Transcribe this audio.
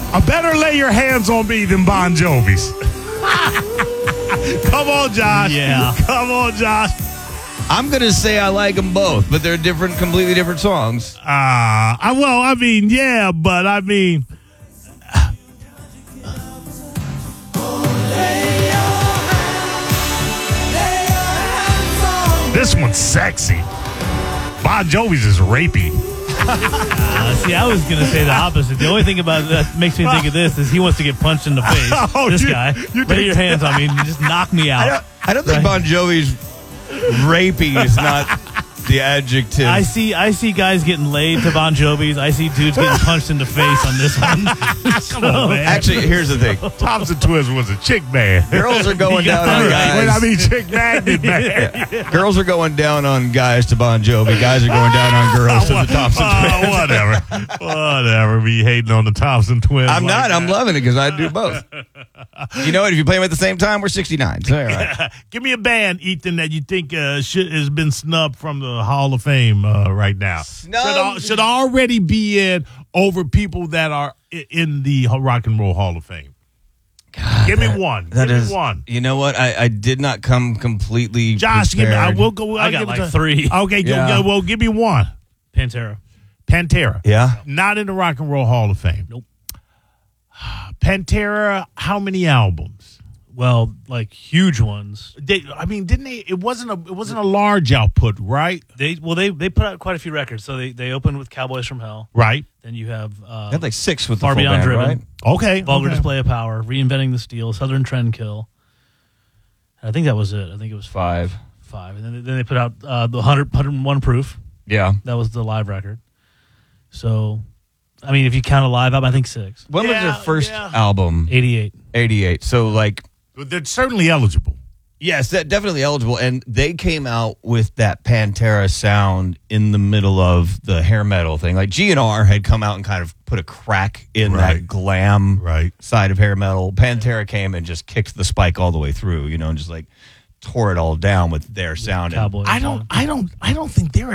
I better lay your hands on me than Bon Jovi's. Come on, Josh. Yeah. Come on, Josh. I'm going to say I like them both, but they're different, completely different songs. But I mean, this one's sexy. Bon Jovi's is rapey. See, I was going to say the opposite. The only thing about that makes me think of this is he wants to get punched in the face. Lay your hands on me and just knock me out. I don't think Bon Jovi's rapey is not the adjective. I see guys getting laid to Bon Jovi's. I see dudes getting punched in the face on this one. Come on, man. Actually, here's the thing. Thompson Twist was a chick man. Girls are going down on guys. Chick magnet man. Girls are going down on guys to Bon Jovi. Guys are going down on girls to the Thompson Twins. Whatever. Be hating on the Thompson Twins. I'm not. I'm loving it because I do both. You know what? If you play them at the same time, we're 69. So, all right. Give me a band, Ethan, that you think has been snubbed from the Hall of Fame right now. Should already be in over people that are in the Rock and Roll Hall of Fame. God, Give me one. Give me one. You know what? I did not come completely Josh, give me. I prepared. will go. I got like three. Okay, Yeah. well, give me one. Pantera. Yeah. Not in the Rock and Roll Hall of Fame. Nope. Pantera, how many albums? Well, like huge ones. Didn't they? It wasn't a large output, right? They put out quite a few records. So they opened with Cowboys from Hell. Right. Then you have I had like 6 with the Far full Beyond band, Driven. right? Okay. Vulgar okay. Display of Power, Reinventing the Steel, Southern Trendkill. I think that was it. I think it was 5. 5. And then they put out the 101 Proof. Yeah. That was the live record. So, I mean, if you count a live album, I think 6. When was their first album? 88. 88. So, like, They're certainly eligible. yes, that definitely eligible. And they came out with that Pantera sound in the middle of the hair metal thing. Like, GNR had come out and kind of put a crack in that glam side of hair metal. Pantera came and just kicked the spike all the way through, and just like tore it all down with their sound. Cowboys. I don't think they're